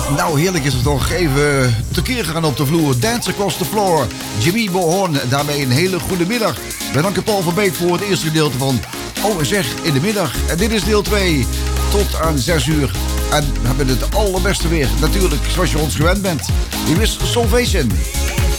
Nou, heerlijk is het toch. Even tekeer gaan op de vloer. Dance Across the Floor. Jimmy Bohorn. Daarmee een hele goede middag. Wij danken Paul van Beek voor het eerste gedeelte van Oh zeg in de middag. En dit is deel 2. Tot aan 6 uur. En we hebben het allerbeste weer. Natuurlijk, zoals je ons gewend bent. Hier is Salvation.